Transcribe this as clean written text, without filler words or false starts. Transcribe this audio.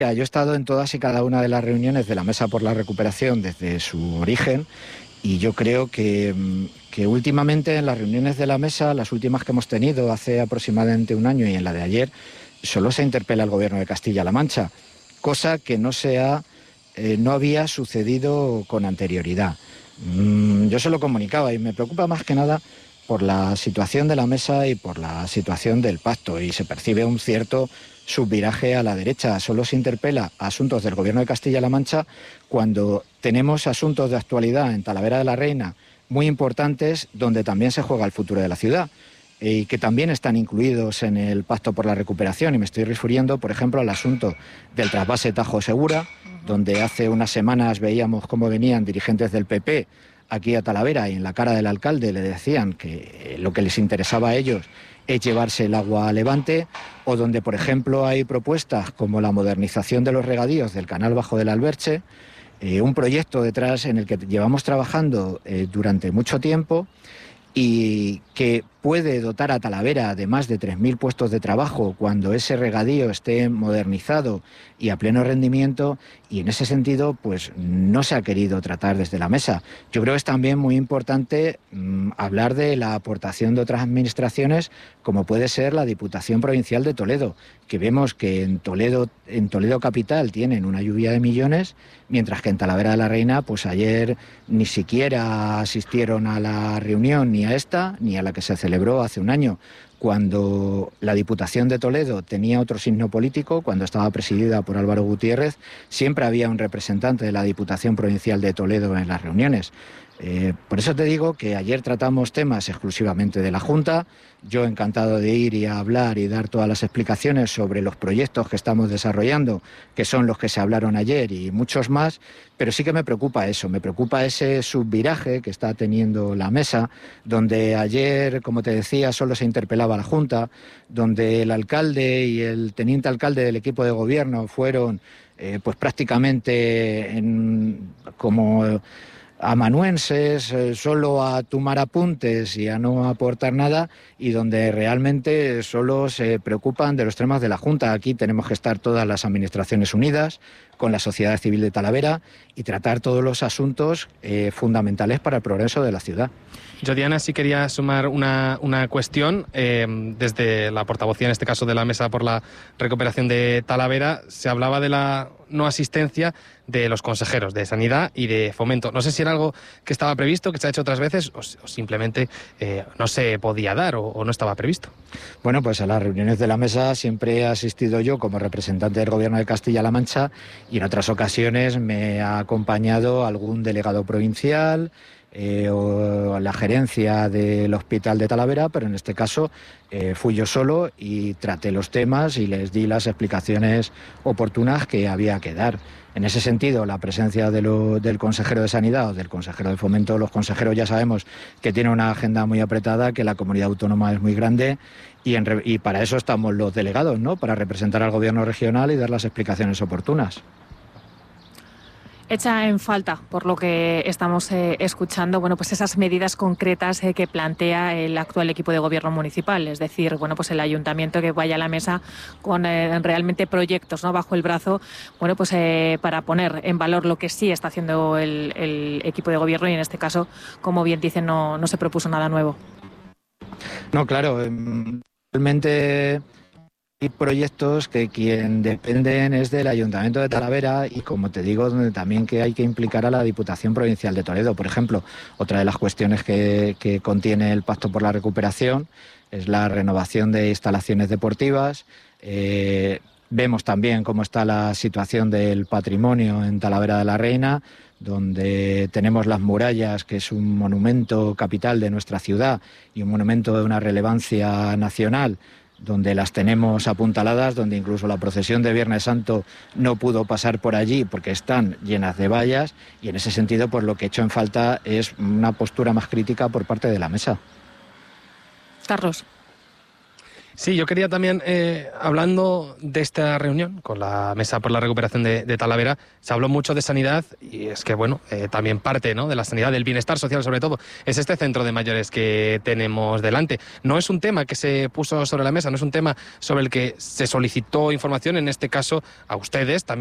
Yo he estado en todas y cada una de las reuniones de la Mesa por la Recuperación desde su origen y yo creo que últimamente en las reuniones de la Mesa, las últimas que hemos tenido hace aproximadamente un año y en la de ayer, solo se interpela al Gobierno de Castilla-La Mancha, cosa que no había sucedido con anterioridad. Yo se lo comunicaba y me preocupa más que nada por la situación de la mesa y por la situación del pacto, y se percibe un cierto subviraje a la derecha. Solo se interpela a asuntos del Gobierno de Castilla-La Mancha cuando tenemos asuntos de actualidad en Talavera de la Reina muy importantes, donde también se juega el futuro de la ciudad y que también están incluidos en el Pacto por la Recuperación. Y me estoy refiriendo, por ejemplo, al asunto del trasvase Tajo Segura, donde hace unas semanas veíamos cómo venían dirigentes del PP aquí a Talavera y en la cara del alcalde le decían que lo que les interesaba a ellos es llevarse el agua a Levante, o donde, por ejemplo, hay propuestas como la modernización de los regadíos del canal bajo del Alberche, un proyecto detrás en el que llevamos trabajando durante mucho tiempo y que puede dotar a Talavera de más de 3.000 puestos de trabajo cuando ese regadío esté modernizado y a pleno rendimiento, y en ese sentido pues no se ha querido tratar desde la mesa. Yo creo que es también muy importante hablar de la aportación de otras administraciones, como puede ser la Diputación Provincial de Toledo, que vemos que en Toledo capital tienen una lluvia de millones, mientras que en Talavera de la Reina pues ayer ni siquiera asistieron a la reunión, ni a esta ni a la que se celebró hace un año, cuando la Diputación de Toledo tenía otro signo político, cuando estaba presidida por Álvaro Gutiérrez. Siempre había un representante de la Diputación Provincial de Toledo en las reuniones. Por eso te digo que ayer tratamos temas exclusivamente de la Junta. Yo encantado de ir y a hablar y dar todas las explicaciones sobre los proyectos que estamos desarrollando, que son los que se hablaron ayer y muchos más, pero sí que me preocupa eso, me preocupa ese subviraje que está teniendo la mesa, donde ayer, como te decía, solo se interpelaba a la Junta, donde el alcalde y el teniente alcalde del equipo de gobierno fueron pues prácticamente como amanuenses, solo a tomar apuntes y a no aportar nada, y donde realmente solo se preocupan de los temas de la Junta. Aquí tenemos que estar todas las administraciones unidas con la sociedad civil de Talavera y tratar todos los asuntos fundamentales para el progreso de la ciudad. Yo, Diana, sí quería sumar una cuestión. Desde la portavocía, en este caso de la Mesa por la Recuperación de Talavera, se hablaba de la no asistencia de los consejeros de Sanidad y de Fomento. No sé si era algo que estaba previsto, que se ha hecho otras veces, o simplemente no se podía dar o no estaba previsto. Bueno, pues a las reuniones de la Mesa siempre he asistido yo como representante del Gobierno de Castilla-La Mancha, y en otras ocasiones me ha acompañado algún delegado provincial o la gerencia del Hospital de Talavera, pero en este caso fui yo solo y traté los temas y les di las explicaciones oportunas que había que dar. En ese sentido, la presencia del consejero de Sanidad o del consejero de Fomento, los consejeros ya sabemos que tienen una agenda muy apretada, que la comunidad autónoma es muy grande, y para eso estamos los delegados, ¿no? Para representar al gobierno regional y dar las explicaciones oportunas. Echa en falta, por lo que estamos escuchando, bueno, pues esas medidas concretas que plantea el actual equipo de gobierno municipal, es decir, bueno, pues el ayuntamiento que vaya a la mesa con realmente proyectos, ¿no?, bajo el brazo, bueno, pues para poner en valor lo que sí está haciendo el equipo de gobierno, y en este caso, como bien dicen, no se propuso nada nuevo. No, claro, realmente hay proyectos que quien dependen es del Ayuntamiento de Talavera, y como te digo, donde también que hay que implicar a la Diputación Provincial de Toledo. Por ejemplo, otra de las cuestiones que contiene el Pacto por la Recuperación es la renovación de instalaciones deportivas. Vemos también cómo está la situación del patrimonio en Talavera de la Reina, donde tenemos las murallas, que es un monumento capital de nuestra ciudad y un monumento de una relevancia nacional, donde las tenemos apuntaladas, donde incluso la procesión de Viernes Santo no pudo pasar por allí porque están llenas de vallas, y en ese sentido pues lo que he hecho en falta es una postura más crítica por parte de la mesa. Carlos. Sí, yo quería también, hablando de esta reunión con la Mesa por la Recuperación de Talavera, se habló mucho de sanidad y es que, bueno, también parte, ¿no?, de la sanidad, del bienestar social sobre todo, es este centro de mayores que tenemos delante. No es un tema que se puso sobre la mesa, no es un tema sobre el que se solicitó información, en este caso a ustedes también.